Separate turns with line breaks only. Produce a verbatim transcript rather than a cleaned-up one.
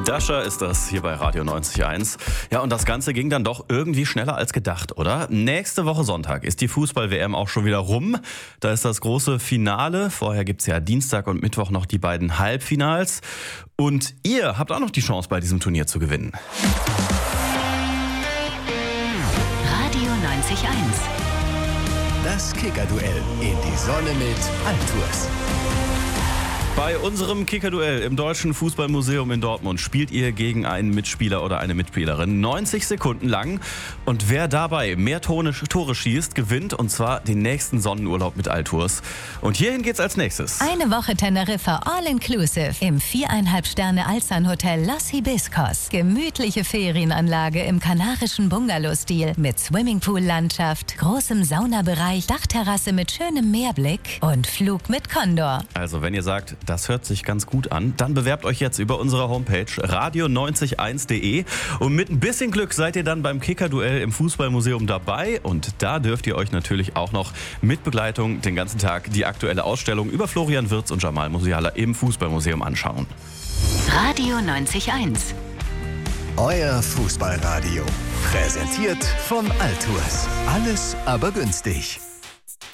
Dasha ist das hier bei Radio neunzig Komma eins. Ja, und das Ganze ging dann doch irgendwie schneller als gedacht, oder? Nächste Woche Sonntag ist die Fußball-W M auch schon wieder rum. Da ist das große Finale. Vorher gibt's ja Dienstag und Mittwoch noch die beiden Halbfinals. Und ihr habt auch noch die Chance, bei diesem Turnier zu gewinnen.
Radio neunzig Komma eins.
Das Kicker-Duell in die Sonne mit Altours.
Bei unserem Kicker-Duell im Deutschen Fußballmuseum in Dortmund spielt ihr gegen einen Mitspieler oder eine Mitspielerin neunzig Sekunden lang. Und wer dabei mehr Tone, Tore schießt, gewinnt, und zwar den nächsten Sonnenurlaub mit Altours. Und hierhin geht's als nächstes.
Eine Woche Teneriffa All-Inclusive im viereinhalb Sterne Alzan-Hotel Los Hibiscos. Gemütliche Ferienanlage im kanarischen Bungalow-Stil mit Swimmingpool-Landschaft, großem Saunabereich, Dachterrasse mit schönem Meerblick und Flug mit Condor.
Also wenn ihr sagt, das hört sich ganz gut an, dann bewerbt euch jetzt über unsere Homepage radio neunzig eins punkt de und mit ein bisschen Glück seid ihr dann beim Kicker-Duell im Fußballmuseum dabei, und da dürft ihr euch natürlich auch noch mit Begleitung den ganzen Tag die aktuelle Ausstellung über Florian Wirtz und Jamal Musiala im Fußballmuseum anschauen.
Radio neunzig Komma eins.
Euer Fußballradio. Präsentiert von Altours. Alles aber günstig.